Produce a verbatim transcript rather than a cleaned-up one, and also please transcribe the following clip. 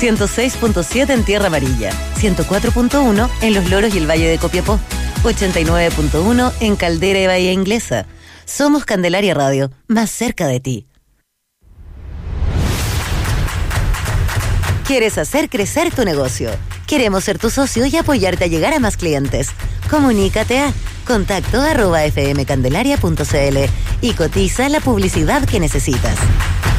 ciento seis punto siete en Tierra Amarilla, ciento cuatro punto uno en Los Loros y el Valle de Copiapó, ochenta y nueve punto uno en Caldera y Bahía Inglesa. Somos Candelaria Radio, más cerca de ti. ¿Quieres hacer crecer tu negocio? Queremos ser tu socio y apoyarte a llegar a más clientes. Comunícate a contacto arroba fmcandelaria punto cl y cotiza la publicidad que necesitas.